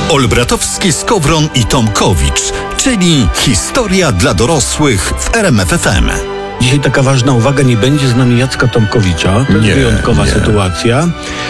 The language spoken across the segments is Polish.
Olbratowski, Skowron i Tomkowicz, czyli historia dla dorosłych w RMF FM. Dzisiaj taka ważna uwaga, nie będzie z nami Jacka Tomkowicza. To jest wyjątkowa sytuacja,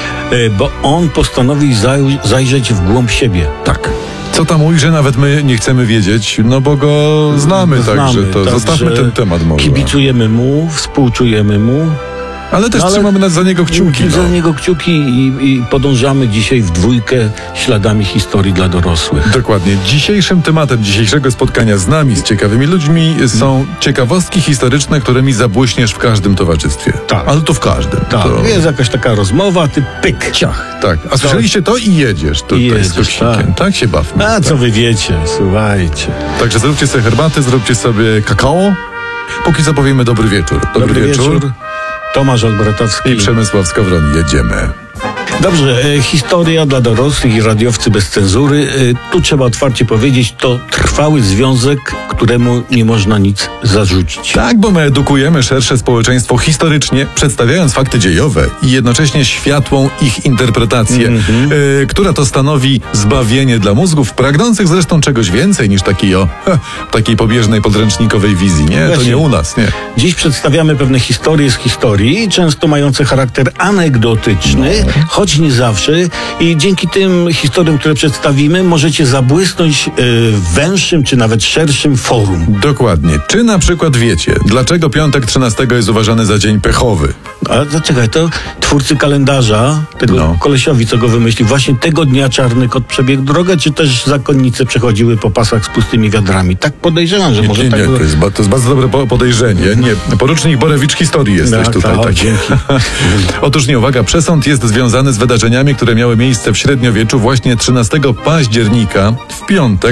bo on postanowił zajrzeć w głąb siebie. Tak. Co tam ujrzy, nawet my nie chcemy wiedzieć, no bo go znamy, także zostawmy ten temat może. Kibicujemy mu, współczujemy mu. Ale też trzymamy za niego kciuki. Za niego kciuki i podążamy dzisiaj w dwójkę śladami historii dla dorosłych. Dokładnie. Dzisiejszym tematem dzisiejszego spotkania z nami, z ciekawymi ludźmi są ciekawostki historyczne, którymi zabłyśniesz w każdym towarzystwie. Tak. Ale to w każdym. Tak. To... Jest jakaś taka rozmowa, ty pyk. Ciach. Tak. A słyszeliście to i jedziesz. To jest koksikiem. Tak się bawmy. A co wy wiecie, słuchajcie. Także zróbcie sobie herbatę, zróbcie sobie kakao. Póki co powiemy dobry wieczór. Dobry wieczór. Tomasz Olbratowski i Przemysław Skowron. Jedziemy. Dobrze, historia dla dorosłych i radiowcy bez cenzury. Tu trzeba otwarcie powiedzieć, to trwały związek, któremu nie można nic zarzucić. Tak, bo my edukujemy szersze społeczeństwo historycznie, przedstawiając fakty dziejowe i jednocześnie światłą ich interpretację, która to stanowi zbawienie dla mózgów, pragnących zresztą czegoś więcej niż takiej pobieżnej podręcznikowej wizji. Nie, właśnie. To nie u nas, nie. Dziś przedstawiamy pewne historie z historii, często mające charakter anegdotyczny, choć nie zawsze, i dzięki tym historiom, które przedstawimy, możecie zabłysnąć w węższym czy nawet szerszym forum. Dokładnie. Czy na przykład wiecie, dlaczego piątek 13 jest uważany za dzień pechowy? Ale zaczekaj, to twórcy kalendarza, tego kolesiowi, co go wymyślił, właśnie tego dnia czarny kot przebiegł drogę, czy też zakonnice przechodziły po pasach z pustymi wiadrami? Tak podejrzewam, że może tak... To jest bardzo dobre podejrzenie. Nie, porucznik Borewicz historii jesteś tutaj. Tak. Dzięki. Otóż nie, uwaga, przesąd jest związany z wydarzeniami, które miały miejsce w średniowieczu właśnie 13 października w piątek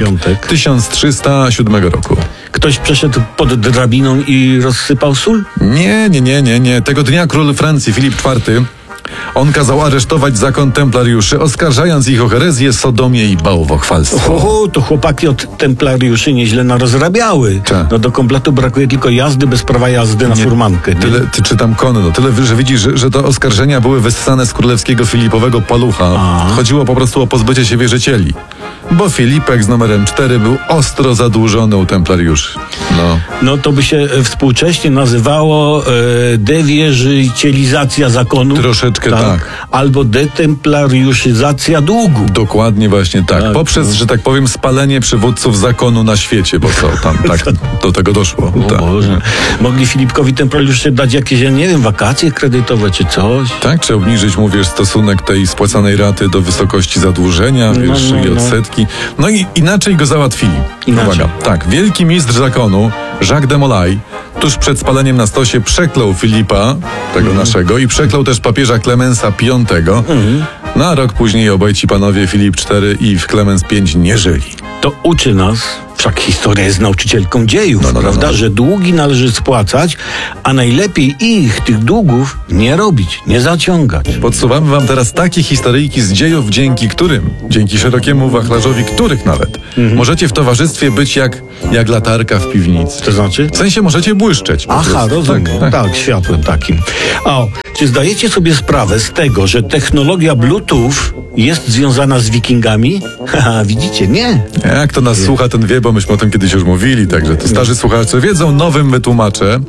1307 roku. Ktoś przeszedł pod drabiną i rozsypał sól? Nie. Tego dnia król Francji Filip IV on kazał aresztować zakon templariuszy, oskarżając ich o herezję, sodomię i bałwochwalstwo. To chłopaki od templariuszy nieźle narozrabiały. No do kompletu brakuje tylko jazdy bez prawa jazdy na furmankę. Czy tam konno. Tyle, że widzisz, że te oskarżenia były wyssane z królewskiego Filipowego palucha. Chodziło po prostu o pozbycie się wierzycieli. Bo Filipek z numerem 4 był ostro zadłużony u templariuszy. No to by się współcześnie nazywało dewierzycielizacja zakonu. Troszeczkę tak. Albo detemplariuszyzacja długu. Dokładnie właśnie tak. Poprzez, że tak powiem, spalenie przywódców zakonu na świecie, bo co tam tak do tego doszło. Boże. Mogli Filipkowi templariusze dać jakieś, nie wiem, wakacje kredytowe czy coś. Tak, czy obniżyć, mówisz, stosunek tej spłacanej raty do wysokości zadłużenia, i odsetki. No i inaczej go załatwili. Uwaga. Tak, wielki mistrz zakonu, Jacques de Molay, tuż przed spaleniem na stosie przeklął Filipa, tego naszego, i przeklął też papieża Klemensa V. A rok później obaj ci panowie, Filip IV i Klemens V, nie żyli. To uczy nas, wszak historia jest nauczycielką dziejów, prawda, że długi należy spłacać, a najlepiej tych długów nie robić, nie zaciągać. Podsuwamy wam teraz takie historyjki z dziejów, dzięki szerokiemu wachlarzowi których nawet możecie w towarzystwie być jak latarka w piwnicy. To znaczy? W sensie możecie błyszczeć. Aha, rozumiem. Tak, światłem takim. Czy zdajecie sobie sprawę z tego, że technologia Bluetooth jest związana z wikingami? Haha, widzicie, nie. Jak to nas słucha, ten wie, bo myśmy o tym kiedyś już mówili, także to starzy słuchacze wiedzą, nowym wytłumaczę.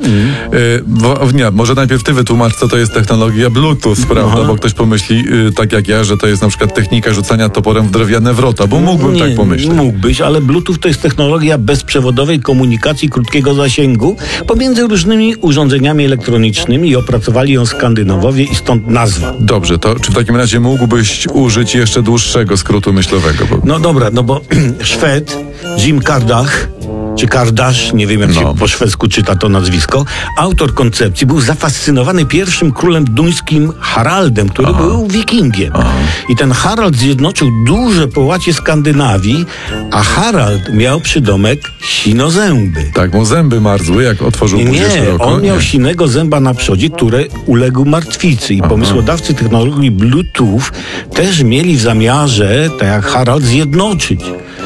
Może najpierw ty wytłumacz, co to jest technologia Bluetooth, prawda? Bo ktoś pomyśli, tak jak ja, że to jest na przykład technika rzucania toporem w drewniane wrota, bo mógłbym tak pomyśleć. Mógłbyś, ale Bluetooth to jest technologia bezprzewodowej komunikacji krótkiego zasięgu pomiędzy różnymi urządzeniami elektronicznymi i opracowali ją Skandynawowie i stąd nazwa. Dobrze, to czy w takim razie mógłbyś użyć jeszcze dłuższego skrótu myślowego? No dobra, bo Szwed Jim Kardach, czy Kardasz, nie wiem jak się po szwedzku czyta to nazwisko, autor koncepcji, był zafascynowany pierwszym królem duńskim Haraldem, który był wikingiem. I ten Harald zjednoczył duże połacie Skandynawii, a Harald miał przydomek Sinozęby. Tak, mu zęby marzły, jak otworzył buzię szeroko. On miał sinego zęba na przodzie, który uległ martwicy. I pomysłodawcy technologii Bluetooth też mieli w zamiarze, tak jak Harald, zjednoczyć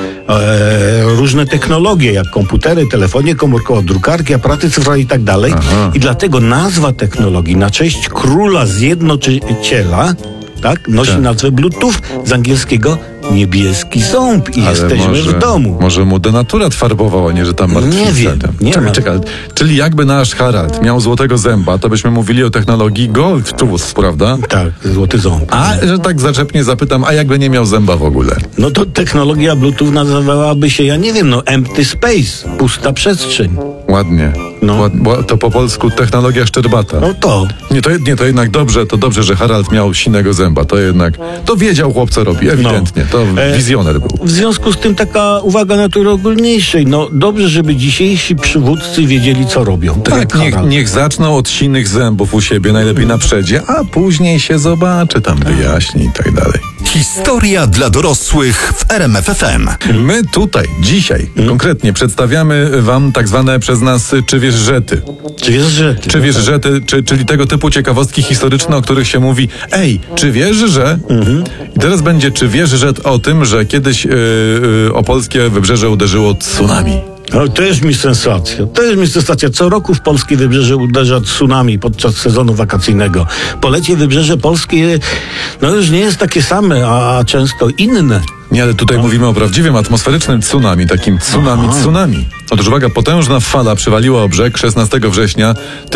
różne technologie, jak komputery, telefony komórkowe, drukarki, aparaty cyfrowe i tak dalej. I dlatego nazwa technologii na cześć króla zjednoczyciela nosi nazwę Bluetooth, z angielskiego niebieski ząb i jesteśmy w domu. Może mu denaturat farbował, a nie, że tam martwica. Nie wiem. Czekaj. Czyli jakby nasz Harald miał złotego zęba, to byśmy mówili o technologii Gold Tooth, prawda? Tak, złoty ząb. A, że tak zaczepnie zapytam, a jakby nie miał zęba w ogóle? No to technologia Bluetooth nazywałaby się, ja nie wiem, empty space, pusta przestrzeń. Ładnie. No. To po polsku technologia szczerbata. No to. To jednak dobrze, że Harald miał sinego zęba. To wiedział chłop, co robi, ewidentnie. To wizjoner był. W związku z tym taka uwaga natury ogólniejszej. No dobrze, żeby dzisiejsi przywódcy wiedzieli, co robią. Tak, niech zaczną od sinych zębów u siebie, najlepiej na przedzie, a później się zobaczy, tam wyjaśni i tak dalej. Historia dla dorosłych w RMF FM. My tutaj, dzisiaj, konkretnie przedstawiamy wam tak zwane przez nas czy wiesz żety. Czy wiesz żety, czyli tego typu ciekawostki historyczne, o których się mówi, czy wiesz, że... I teraz będzie, czy wiesz, że o tym, że kiedyś o polskie wybrzeże uderzyło tsunami. No, to jest mi sensacja. Co roku w polskie wybrzeże uderza tsunami podczas sezonu wakacyjnego. Polecie wybrzeże polskie już nie jest takie same, a często inne. Nie, ale tutaj mówimy o prawdziwym atmosferycznym tsunami, takim tsunami. Otóż uwaga, potężna fala przywaliła o brzeg 16 września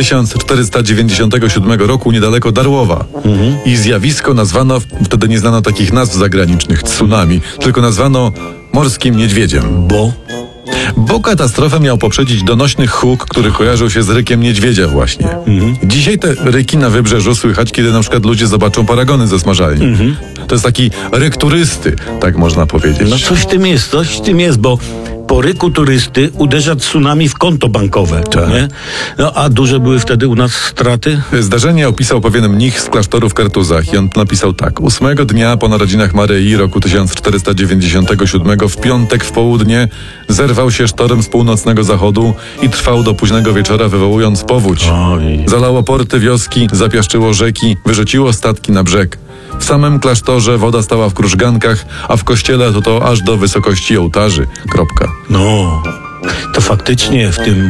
1497 roku niedaleko Darłowa. I zjawisko nazwano, wtedy nie znano takich nazw zagranicznych, tsunami, tylko nazwano morskim niedźwiedziem. Bo katastrofę miał poprzedzić donośny huk, który kojarzył się z rykiem niedźwiedzia właśnie. Dzisiaj te ryki na wybrzeżu słychać, kiedy na przykład ludzie zobaczą paragony ze smażalni. To jest taki ryk turysty, tak można powiedzieć. No coś w tym jest, bo po ryku turysty uderza tsunami w konto bankowe. Tak. Nie? No a duże były wtedy u nas straty? Zdarzenie opisał pewien mnich z klasztoru w Kartuzach i on napisał tak. 8 dnia po narodzinach Maryi roku 1497 w piątek w południe zerwał się sztorm z północnego zachodu i trwał do późnego wieczora, wywołując powódź. Zalało porty wioski, zapiaszczyło rzeki, wyrzuciło statki na brzeg. W samym klasztorze woda stała w krużgankach, a w kościele to aż do wysokości ołtarzy. No, to faktycznie w tym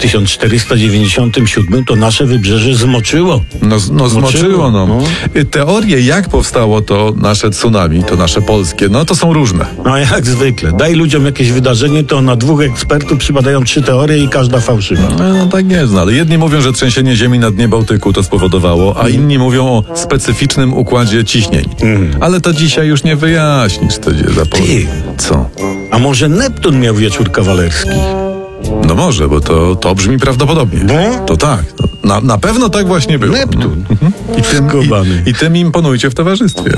1497 to nasze wybrzeże zmoczyło. Zmoczyło. Teorie, jak powstało to nasze tsunami, to nasze polskie, to są różne. No jak zwykle. Daj ludziom jakieś wydarzenie, to na 2 ekspertów przypadają 3 teorie i każda fałszywa. No tak jest, ale jedni mówią, że trzęsienie ziemi na dnie Bałtyku to spowodowało, a inni mówią o specyficznym układzie ciśnień. Ale to dzisiaj już nie wyjaśnisz, to gdzie zapowiem. Co? A może Neptun miał wieczór kawalerski? No może, bo to brzmi prawdopodobnie. To tak. Na pewno tak właśnie było. Neptun. I tym imponujcie w towarzystwie.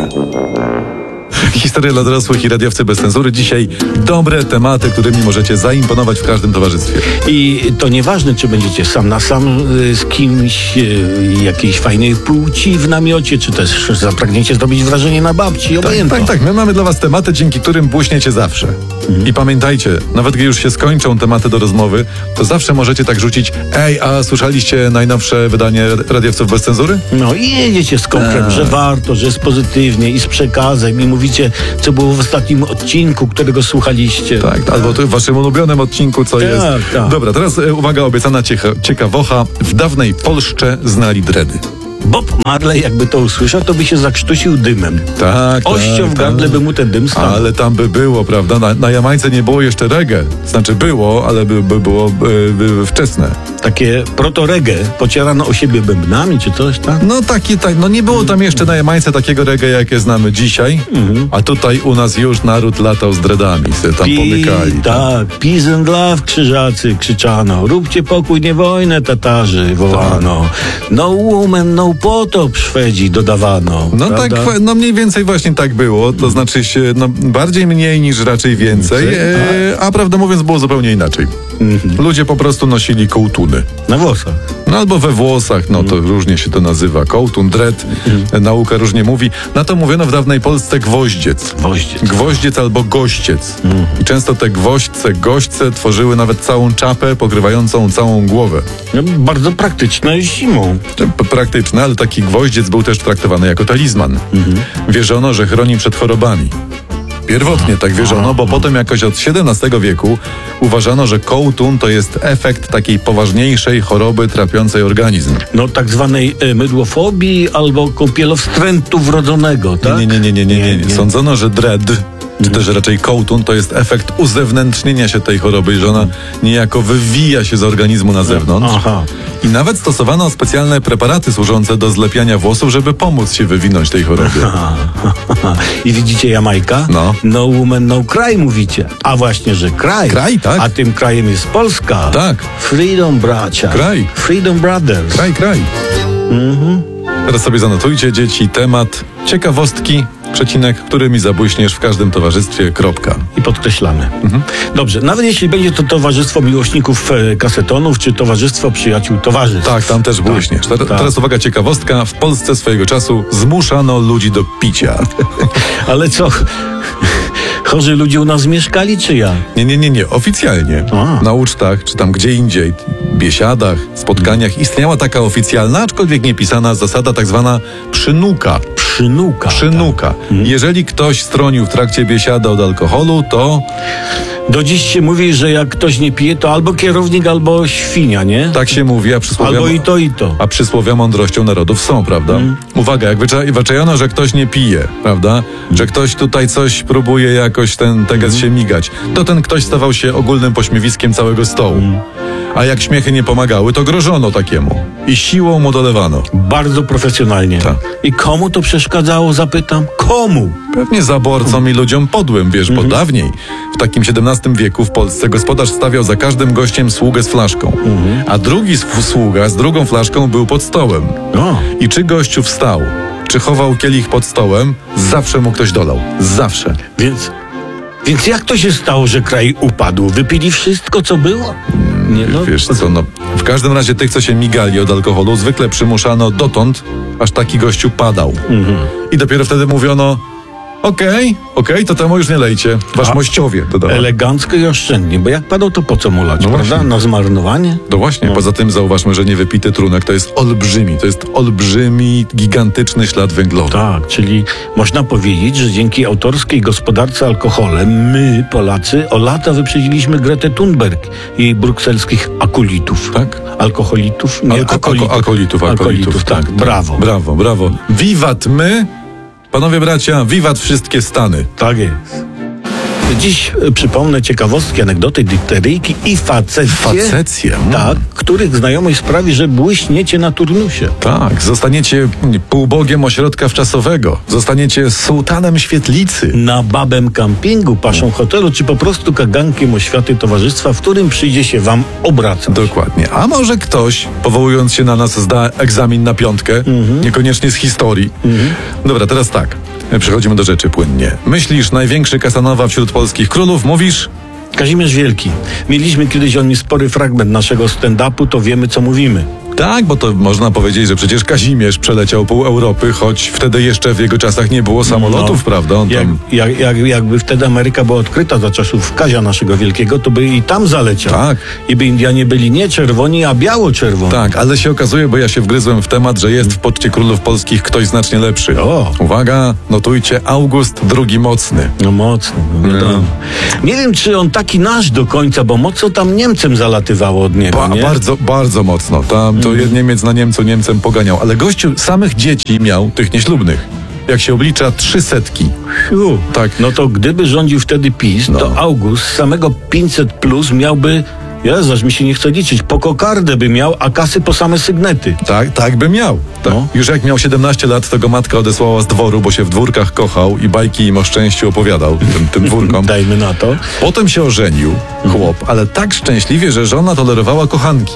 Historia dla dorosłych i radiowcy bez cenzury. Dzisiaj dobre tematy, którymi możecie zaimponować w każdym towarzystwie. I to nieważne, czy będziecie sam na sam z kimś jakiejś fajnej płci w namiocie, czy też zapragniecie zrobić wrażenie na babci. Tak. My mamy dla was tematy, dzięki którym błyśniecie zawsze. I pamiętajcie, nawet gdy już się skończą tematy do rozmowy, to zawsze możecie tak rzucić: a słyszeliście najnowsze wydanie radiowców bez cenzury? No i jedziecie z komplem, że warto, że jest pozytywnie i z przekazem i mówicie, co było w ostatnim odcinku, którego słuchaliście. Tak, albo w waszym ulubionym odcinku, co jest. Tak. Dobra, teraz uwaga, obiecana ciekawocha. W dawnej Polsce znali dredy. Bob Marley, jakby to usłyszał, to by się zakrztusił dymem. Tak. Ością w gardle by mu ten dym stał. Ale tam by było, prawda? Na Jamajce nie było jeszcze reggae. Znaczy było, ale by było wczesne. Takie proto-reggae, pocierano o siebie bębnami, czy coś, tak? No nie było tam jeszcze na Jamajce takiego reggae, jakie znamy dzisiaj. A tutaj u nas już naród latał z dreadami, se tam pomykali. Tak, peace and love, krzyżacy, krzyczano. Róbcie pokój, nie wojnę, Tatarzy, wołano. No woman, no potop, Szwedzi, dodawano. No prawda? tak, mniej więcej właśnie tak było. To znaczy się, bardziej mniej niż raczej więcej. A prawdę mówiąc, było zupełnie inaczej. Ludzie po prostu nosili kołtuny. Na włosach. No albo we włosach, to różnie się to nazywa. Kołtun, dread, nauka różnie mówi. Na to mówiono w dawnej Polsce gwoździec. Gwoździec albo gościec. I często te goźdźce tworzyły nawet całą czapę pokrywającą całą głowę. No, bardzo praktyczne zimą. Praktyczne, ale taki gwoździec był też traktowany jako talizman. Wierzono, że chroni przed chorobami. Pierwotnie tak wierzono, bo potem jakoś od XVII wieku uważano, że kołtun to jest efekt takiej poważniejszej choroby trapiącej organizm. No tak zwanej mydłofobii albo kąpielowstrętu wrodzonego, tak? Nie. Sądzono, że dread czy też raczej kołtun, to jest efekt uzewnętrznienia się tej choroby, że ona niejako wywija się z organizmu na zewnątrz. Aha. I nawet stosowano specjalne preparaty służące do zlepiania włosów, żeby pomóc się wywinąć tej chorobie. I widzicie Jamajka? No. No woman, no cry mówicie. A właśnie, że kraj. Kraj, tak. A tym krajem jest Polska. Tak. Freedom, bracia. Kraj. Freedom Brothers. Kraj. Teraz sobie zanotujcie, dzieci, temat ciekawostki, przecinek, którymi zabłyśniesz w każdym towarzystwie, kropka. I podkreślamy. Dobrze, nawet jeśli będzie to towarzystwo miłośników kasetonów, czy towarzystwo przyjaciół towarzystw. Tak, tam też błyśniesz. Teraz uwaga, ciekawostka. W Polsce swojego czasu zmuszano ludzi do picia. Ale co? Chorzy ludzie u nas mieszkali, czy ja? Nie. Oficjalnie. Na ucztach, czy tam gdzie indziej, biesiadach, spotkaniach istniała taka oficjalna, aczkolwiek niepisana zasada tak zwana przynuka. Przynuka. Jeżeli ktoś stronił w trakcie biesiady od alkoholu, to... Do dziś się mówi, że jak ktoś nie pije, to albo kierownik, albo świnia, nie? Tak się mówi, a przysłowia... Albo i to, i to. A przysłowia mądrością narodów są, prawda? Uwaga, jak wyczajono, że ktoś nie pije, prawda? Że ktoś tutaj coś próbuje jakoś ten gaz się migać, to ten ktoś stawał się ogólnym pośmiewiskiem całego stołu. A jak śmiechy nie pomagały, to grożono takiemu. I siłą mu dolewano. Bardzo profesjonalnie. Tak. I komu to przeszkadzało, zapytam? Komu? Pewnie zaborcom i ludziom podłym, wiesz, bo dawniej, w takim XVII wieku w Polsce gospodarz stawiał za każdym gościem sługę z flaszką. A drugi sługa z drugą flaszką był pod stołem. I czy gościu wstał, czy chował kielich pod stołem, zawsze mu ktoś dolał. Zawsze. Więc jak to się stało, że kraj upadł? Wypili wszystko, co było? Nie, no. Wiesz co, no, w każdym razie tych, co się migali od alkoholu, zwykle przymuszano dotąd, aż taki gościu padał. I dopiero wtedy mówiono, okej, to temu już nie lejcie. Wasz mościowie, dodała. Elegancko i oszczędnie, bo jak padał, to po co mu lać, prawda? właśnie. Na zmarnowanie? No właśnie, poza tym zauważmy, że niewypity trunek to jest olbrzymi, gigantyczny ślad węglowy. Tak, czyli można powiedzieć, że dzięki autorskiej gospodarce alkoholem my, Polacy, o lata wyprzedziliśmy Gretę Thunberg i jej brukselskich akulitów. Tak? Alkoholitów? Nie, Alkoholitów, tak. Brawo. Brawo. Wiwat my, panowie bracia, wiwat wszystkie Stany. Tak jest. Dziś przypomnę ciekawostki, anegdoty, dykteryjki i facecje. Tak, których znajomość sprawi, że błyśniecie na turnusie. Tak, zostaniecie półbogiem ośrodka wczasowego. Zostaniecie sułtanem świetlicy. Na babem kampingu, paszą hotelu, czy po prostu kagankiem oświaty towarzystwa, w którym przyjdzie się wam obracać. Dokładnie. A może ktoś, powołując się na nas, zda egzamin na 5, niekoniecznie z historii. Dobra, teraz tak. Przechodzimy do rzeczy płynnie. Myślisz, największy Casanova wśród polskich królów? Mówisz? Kazimierz Wielki. Mieliśmy kiedyś o nim spory fragment naszego stand-upu, to wiemy, co mówimy. Tak, bo to można powiedzieć, że przecież Kazimierz przeleciał pół Europy, choć wtedy jeszcze w jego czasach nie było samolotów, prawda? On tam... Jakby wtedy Ameryka była odkryta za czasów Kazia naszego Wielkiego, to by i tam zaleciał. Tak. I by Indianie byli nie czerwoni, a biało-czerwoni. Tak, ale się okazuje, bo ja się wgryzłem w temat, że jest w poczcie królów polskich ktoś znacznie lepszy. O. Uwaga, notujcie, August II Mocny. No mocno. Nie wiem, czy on taki nasz do końca, bo mocno tam Niemcem zalatywało od niego, nie? Bardzo mocno. Tam to Niemiec na Niemcem poganiał, ale gościu samych dzieci miał, tych nieślubnych. Jak się oblicza, 300. Tak. No to gdyby rządził wtedy PiS, to August z samego 500 plus miałby, Jezu, aż mi się nie chce liczyć, po kokardę by miał, a kasy po same sygnety. Tak by miał. Tak. No. Już jak miał 17 lat, to go matka odesłała z dworu, bo się w dwórkach kochał i bajki im o szczęściu opowiadał tym dwórkom. Dajmy na to. Potem się ożenił, chłop, ale tak szczęśliwie, że żona tolerowała kochanki.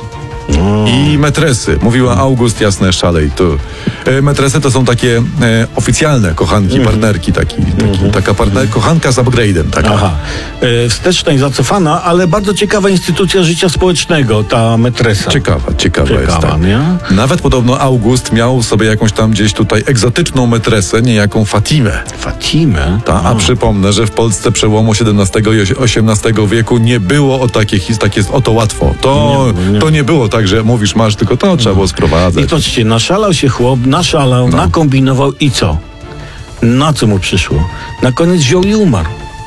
I metresy. Mówiła August, jasne, szalej. Metresy to są takie oficjalne kochanki, partnerki. Taka kochanka z upgrade'em. Taka. Aha. Wsteczna i zacofana, ale bardzo ciekawa instytucja życia społecznego, ta metresa. Ciekawa jest. Tak. Nie? Nawet podobno August miał sobie jakąś tam gdzieś tutaj egzotyczną metresę, niejaką Fatimę. Fatimę? A przypomnę, że w Polsce przełomu XVII i XVIII wieku nie było o to łatwo. To nie było tak, że mówisz, masz, tylko to trzeba było sprowadzać. I patrzcie, naszalał się chłop, nakombinował i co? Na co mu przyszło? Na koniec wziął i umarł.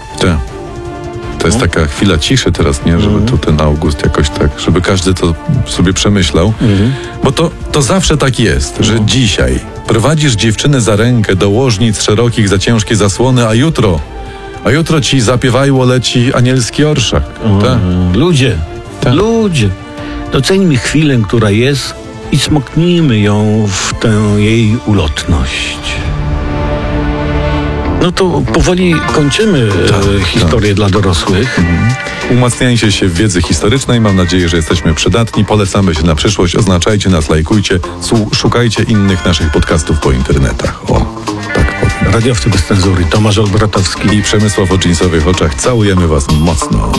To jest taka chwila ciszy teraz, nie? Żeby tu ten August jakoś tak, żeby każdy to sobie przemyślał. Bo to zawsze tak jest, że dzisiaj prowadzisz dziewczynę za rękę do łożnic szerokich za ciężkie zasłony, a jutro A jutro ci zapiewajło leci anielski orszak. Tak. Ludzie, Tak. ludzie, doceńmy chwilę, która jest i smoknijmy ją w tę jej ulotność. No to powoli kończymy historię dla dorosłych. Umacniajcie się w wiedzy historycznej. Mam nadzieję, że jesteśmy przydatni. Polecamy się na przyszłość. Oznaczajcie nas, lajkujcie. Szukajcie innych naszych podcastów po internetach. O, tak powiem. Radiowcy bez cenzury, Tomasz Olbratowski. I Przemysław o dżinsowych oczach. Całujemy was mocno.